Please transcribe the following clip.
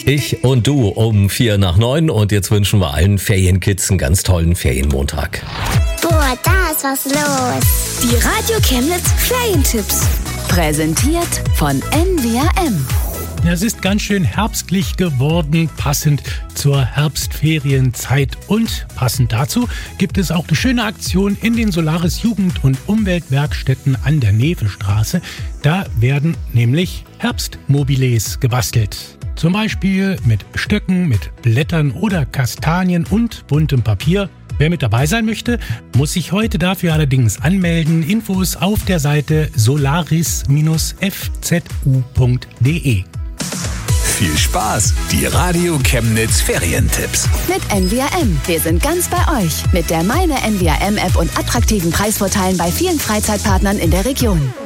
Ich und du um 8:45 und jetzt wünschen wir allen Ferienkids einen ganz tollen Ferienmontag. Boah, da ist was los. Die Radio Chemnitz Ferientipps. Präsentiert von NWRM. Ja, es ist ganz schön herbstlich geworden, passend zur Herbstferienzeit. Und passend dazu gibt es auch eine schöne Aktion in den Solaris Jugend- und Umweltwerkstätten an der Nevestraße. Da werden nämlich Herbstmobiles gebastelt. Zum Beispiel mit Stöcken, mit Blättern oder Kastanien und buntem Papier. Wer mit dabei sein möchte, muss sich heute dafür allerdings anmelden. Infos auf der Seite solaris-fzu.de. Viel Spaß! Die Radio Chemnitz Ferientipps. Mit NWRM. Wir sind ganz bei euch. Mit der Meine NWRM-App und attraktiven Preisvorteilen bei vielen Freizeitpartnern in der Region.